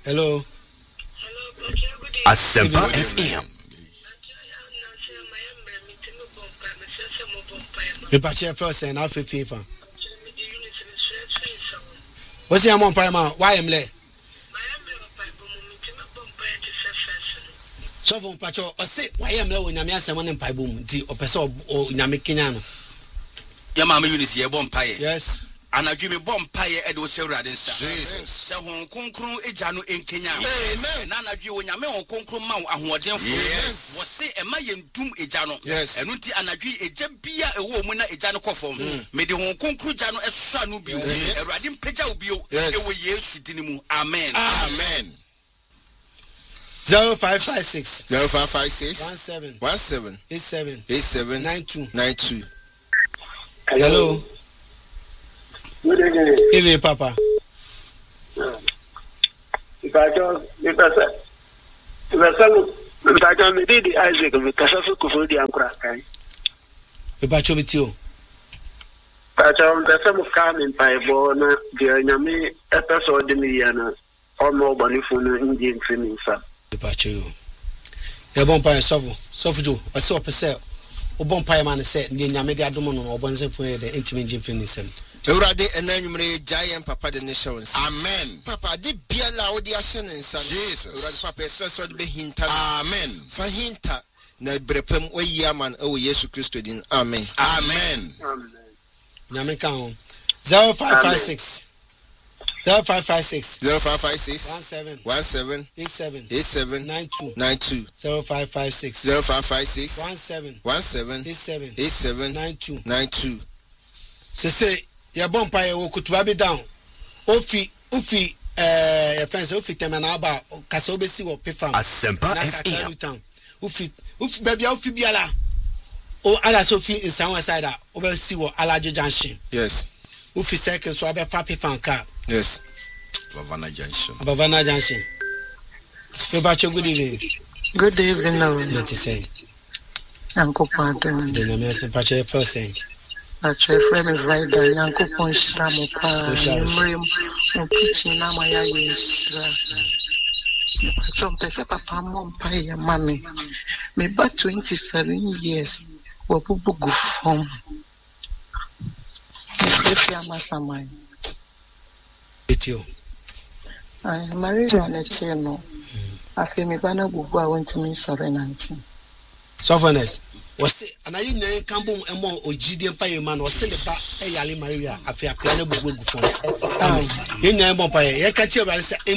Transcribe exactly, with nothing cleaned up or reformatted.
Hello. Asempa F M. Me pache first and half FIFA. What's your mom payma? Why am le? So from pacho or say why am le when I'm asking in Pibum, the opesa or Yamikiano. Yamama Unis, ye bomb pie. Yes. And I dream a bomb pie at Oshera. Jesus. So Hong Kong crew a jano in Kenya. Amen. Nana drew when Yaman Hong Kong Mount and what Yes. was say a Mayan doom a jano. Yes. And Unti and I dream a jabia a woman a jano coffin. Made the Hong Kong crew jano a son will be a radim peja bio. Yes. Yes, Amen. Amen. Zero five five six. Zero five five six. One seven. One seven. Eight seven. Eight seven. Nine two. Nine two. Hello. Good evening. Evening, Papa. If I just, if I said, if I said, if I just made the Isaac, because I could hold the anchor. Me pacho with you. But I'm the same of coming by born, the enemy episode in the Yana, or nobody for the Indian training, sir. Me pacho you. You bon pay sofu. Sofu do. I saw per se. O bon pay man say, the Yamedi Adomono, or bonze for the intimate gym finism. Urade enanyumre giant papa the nations. Amen. Papa di biala odi ashen nsan. Jesus. Urade papa so so be hinta. Amen. Fa hinta na brepem oyiaman o Yesu Kristo din. Amen. Amen. Amen. Nyame kan ho. zero five five six. zero five five six. Zero five five six. One seven. One seven. Eight seven. Eight seven. Nine two. Nine two. Zero five five six. Zero five five six. One seven. One seven. Eight seven. Eight seven. Nine two. Nine two. Se se ya bon pa ye wo kutuba be down. Ofi ofi eh your friends ofi temana aba kasa obesi wo pefam. Asempa F M. Ofi ofi baby ofi biala. O ala so fi in sound side a obesi wo Alaje Junction. Yes. Ofi second so abe fa pefam car. Yes. Bavana Junction. Bavana Junction. You ba good evening. Good evening, no. Let us say. Uncle Pardon. The name is Pache first saying. Pache friend is right there. Uncle Ponshra Mopa. Mrim. Mpichi na maya yeshra. Pache mpese papa mom pa ya mami. Me ba twenty-seven years. Wabubu gufom. If ya masamai. With you. I married on a channel. I feel me bana bubu I went to me sorry nineteen. Softness. Was it and I you know Cambo and more or G D Empire man or send the back a Yali Maria after a piano book from. Um, you know, Empire, you catch your